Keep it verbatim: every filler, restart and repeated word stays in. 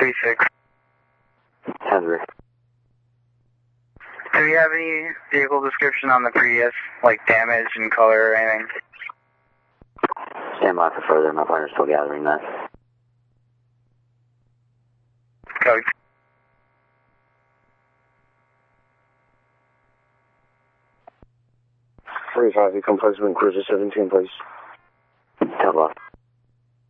three six. Heather. Do we have any vehicle description on the Prius, like damage and color or anything? Stand by for further. My partner's still gathering that. Code. three five, you come postman cruiser seventeen, please. Tell off.